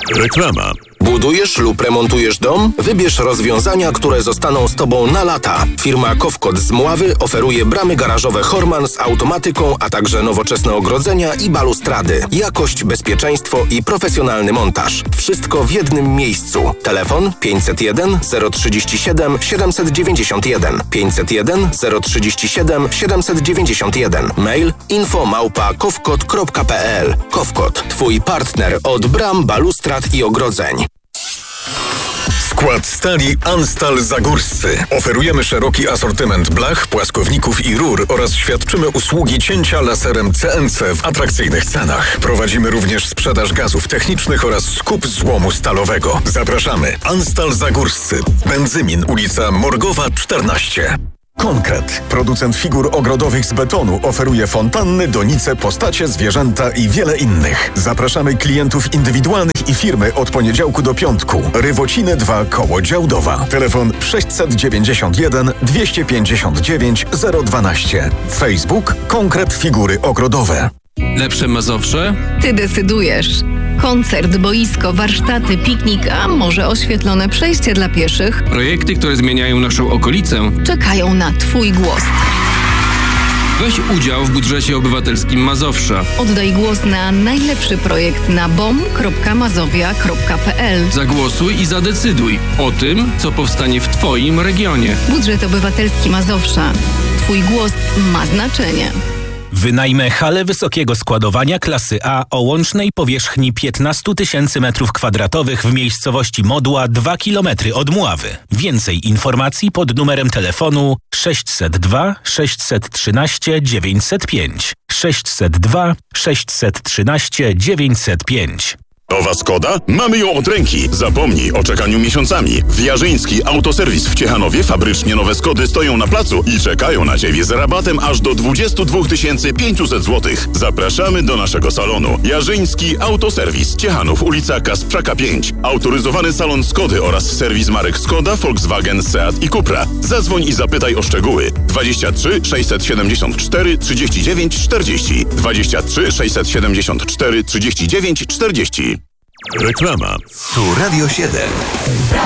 Reklama. Budujesz lub remontujesz dom? Wybierz rozwiązania, które zostaną z Tobą na lata. Firma Kowkot z Mławy oferuje bramy garażowe Horman z automatyką, a także nowoczesne ogrodzenia i balustrady. Jakość, bezpieczeństwo i profesjonalny montaż. Wszystko w jednym miejscu. Telefon 501 037 791 501 037 791. Mail info@kowkot.pl. Kowkot. Twój partner od bram, balustrad i ogrodzeń. Skład stali Anstal Zagórscy. Oferujemy szeroki asortyment blach, płaskowników i rur oraz świadczymy usługi cięcia laserem CNC w atrakcyjnych cenach. Prowadzimy również sprzedaż gazów technicznych oraz skup złomu stalowego. Zapraszamy. Anstal Zagórscy. Benzymin, ulica Morgowa 14. Konkret. Producent figur ogrodowych z betonu oferuje fontanny, donice, postacie, zwierzęta i wiele innych. Zapraszamy klientów indywidualnych i firmy od poniedziałku do piątku. Rywociny 2 koło Działdowa. Telefon 691 259 012. Facebook Konkret Figury Ogrodowe. Lepsze Mazowsze? Ty decydujesz. Koncert, boisko, warsztaty, piknik, a może oświetlone przejście dla pieszych? Projekty, które zmieniają naszą okolicę, czekają na Twój głos. Weź udział w budżecie obywatelskim Mazowsza. Oddaj głos na najlepszy projekt na bom.mazowia.pl. Zagłosuj i zadecyduj o tym, co powstanie w Twoim regionie. Budżet obywatelski Mazowsza. Twój głos ma znaczenie. Wynajmę halę wysokiego składowania klasy A o łącznej powierzchni 15 000 m2 w miejscowości Modła 2 km od Mławy. Więcej informacji pod numerem telefonu 602 613 905. 602 613 905. Nowa Skoda? Mamy ją od ręki. Zapomnij o czekaniu miesiącami. Jarzyński Autoserwis w Ciechanowie fabrycznie nowe Skody stoją na placu i czekają na Ciebie z rabatem aż do 22 500 zł. Zapraszamy do naszego salonu. Jarzyński Autoserwis Ciechanów, ulica Kasprzaka 5. Autoryzowany salon Skody oraz serwis marek Skoda, Volkswagen, Seat i Cupra. Zadzwoń i zapytaj o szczegóły. 23 674 39 40. 23 674 39 40. Reklama. Tu Radio 7.